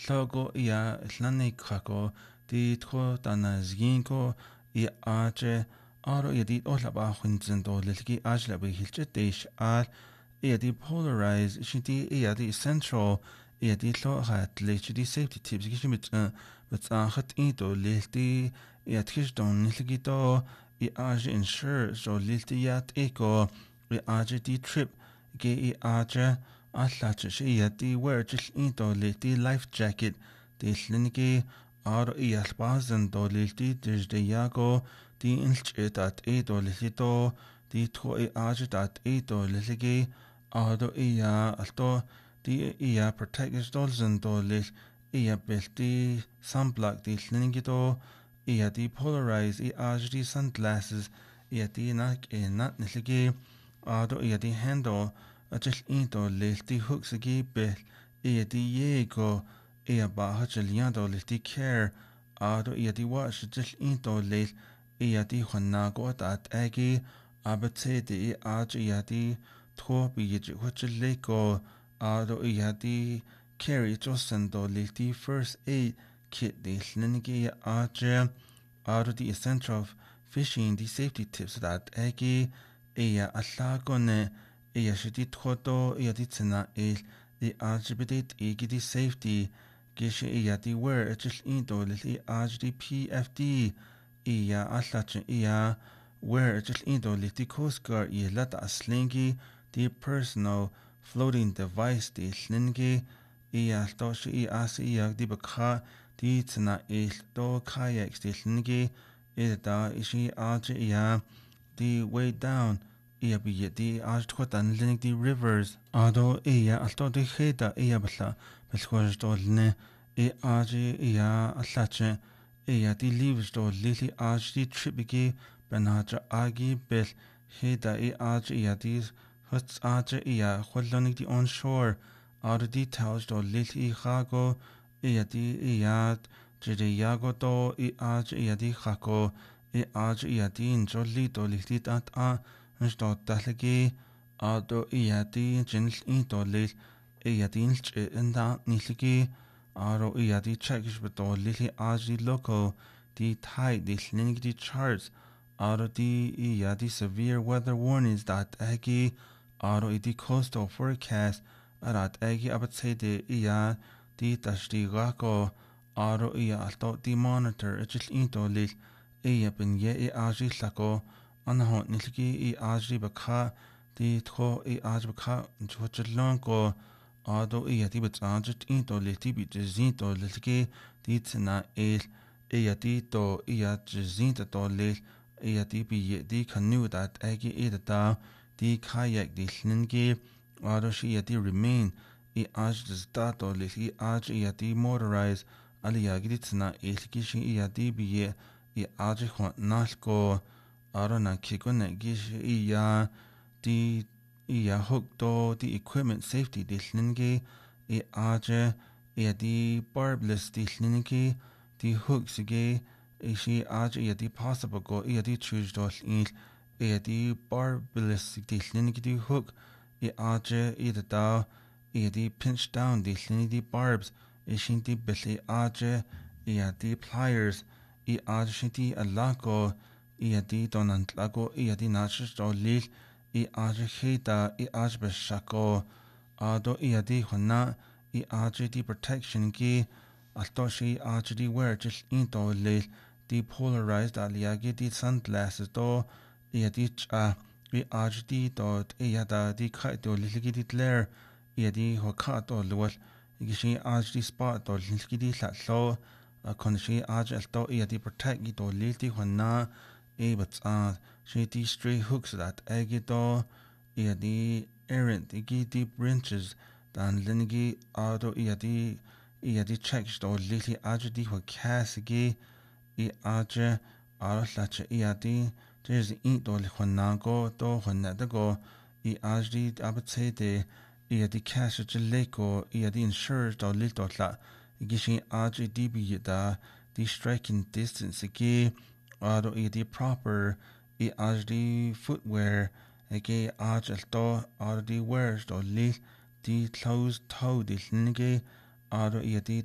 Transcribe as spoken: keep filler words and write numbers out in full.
logo ia llanicraco di tro dana zginko i age aro ia di olla ba hunzendo lilgi ajla bi hilchetish al ia di polarize shiti ia di central ia di lo hat lech di safety tips gishimit but ahat ito lilti ia trishdon lilgi to i age ensure so lilti yat eko i age di trip ge i age Allache ia di werjil into lilti life jacket di lingi ar i albazen do lilti de yago di inchit at edo lilito di tro i agit at edo liligi ado ia alto di ia protectors dolzen do lil ia belti sunblock di lingi do ia di polarize i agit di sunglasses ia di nak e nat liligi ado ia di handle Ajil into lilti huxigi bel ia di yego ia ba hajil yado lilti care ado ia di wash jil into lil ia di hwanago at agi abate di aj ia di tro bi yij hujil lego ado ia di carry josendo lilti first aid kit di linigi aj ado di essential of fishing di safety tips that agi ia allagone ia shiti tkoto ia di tsena il di ajibidit igi di safety gishi ia di wear ajil into li aj di P F D ia allachin ia wear ajil into li di Coast Guard ia lata aslingi di personal floating device di slingi ia alto shi ia asi ia di bakha di tsena il do kayaks di slingi ia da ishi aj ia di way down ia bi di aj tkotan linig di rivers ado ia alto di kheda ia balla belkhoj dolne e aj ia allache ia di leaves do lili aj di tripigi benaja agi bel heda e aj ia di huts aj ia kholonig di onshore ado di towels do lili khago ia di ia jide yago do e aj ia di khako e aj ia di injoli do lili tat a Sto talagi ado ia di jinl into lil ia di nch enda niligi aro ia di checkish beto lili aji loco di thai di linig di charts aro di ia di severe weather warnings that agi aro i di coastal forecast arat agi abatsede ia di tashdi gako aro ia alto di monitor ajil into lil ia bin ye i aji lako Anaho nilgi i ajri bakha di tko i aj bakha chwachalon ko ado i yati bat ajit into liti bi jizinto lilgi di tsina il i yati to i yat jizinta to lil i yati bi di canoe dat agi i da di kayak di lingi ado shi yati remain i aj jizdato lil i aj i yati motorize ali yagi di tsina ilgi shi i yati bi i aj khwan nalko Aro na kikone gish iya di iya hook do di equipment safety di lingi i aje iya di barbless di lingi di hook sige ishi aje iya di possible go iya di choose do il iya di barbless di lingi di hook i aje iya da iya di pinch down di lingi di barbs ishi di belli aje iya di pliers i aje shinti alako ia di donantlago ia di nachis do lil i aj khita i aj beshako ado ia di hona i aj di protection ki alto shi aj di wear jil into lil di polarized aliagi di sunglasses do ia di cha i aj di do ia da di khai do lilgi di glare ia di hoka do lwal i shi aj di spot do lilgi di latlo kon shi aj alto ia di protect i do lil di hona e but uh she di stray hooks that egido ia di errant igi di branches dan linigi ado ia di ia di checks do lili aja di ho kasigi i aja aro lacha ia di there's in do li honago do honadago i aja di abatsede ia di cash leko ia di insure do lito la igi shi aja di bi da di striking distance igi ado i di proper i aj di footwear ege aj alto ado di wears do li di closed toe di linige ado i di